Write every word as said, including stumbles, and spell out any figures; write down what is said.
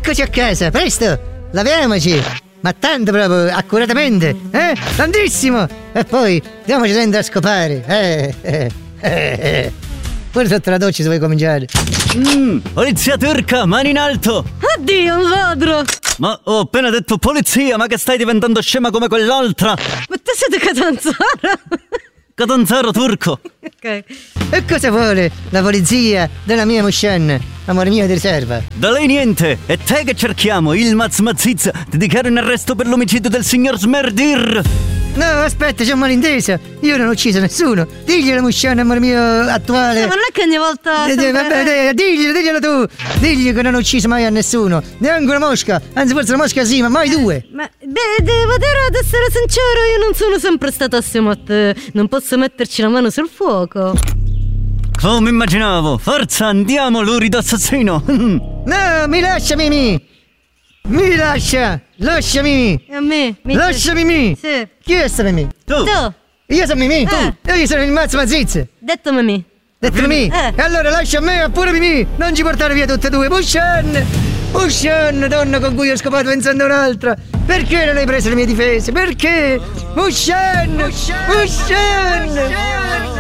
eccoci a casa, presto, laviamoci, ma tanto proprio, accuratamente, eh? Tantissimo! E poi, andiamoci sempre a scopare, eh, eh, eh, eh. Pure sotto la doccia se vuoi cominciare. Mmm, polizia turca, mani in alto! Addio, un ladro! Ma ho appena detto polizia, ma che stai diventando scema come quell'altra? Ma te siete Catanzaro? Catanzaro turco! Ok. E cosa vuole la polizia della mia Mushan, amore mio di riserva? Da lei niente! È te che cerchiamo, il Mazmazizza! Ti dichiaro in arresto per l'omicidio del signor Smerdir! No, aspetta, c'è un malinteso. Io non ho ucciso nessuno. Diglielo, Mushan, amore mio attuale. No, ma non è che ogni volta. Eh, sempre... Vabbè, eh, diglielo, diglielo tu. Digli che non ho ucciso mai a nessuno. Neanche una mosca. Anzi, forse una mosca sì, ma mai due. Ma beh, devo dire ad essere sincero, io non sono sempre stata assieme a te. Non posso metterci la mano sul fuoco. Come immaginavo! Forza, andiamo, lurido assassino! No, mi lascia, Mimì. Mi lascia. Lascia, Mimì. E a me? Mi Lascia, Mimì. Sì. Chi è sta Mimì? Tu! Tu! Io sono Mimì. Eh. Tu. Io sono il Mazmazizza. Detto Mimì. Detto Mimì. Eh. E allora lascia a me oppure Mimì. Non ci portare via tutte e due. Mushan. Mushan, donna con cui ho scopato pensando a un'altra. Perché non hai preso le mie difese? Perché? Mushan. Mushan. Mushan.